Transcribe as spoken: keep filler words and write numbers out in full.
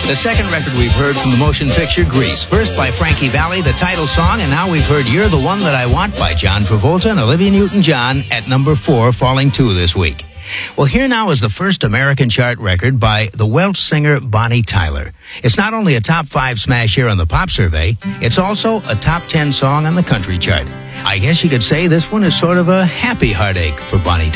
The second record we've heard from the motion picture Grease. First by Frankie Valli, the title song, and now we've heard You're the One That I Want by John Travolta and Olivia Newton-John at number four, falling two this week. Well, here now is the first American chart record by the Welsh singer Bonnie Tyler. It's not only a top five smash here on the pop survey, it's also a top ten song on the country chart. I guess you could say this one is sort of a happy heartache for Bonnie Tyler.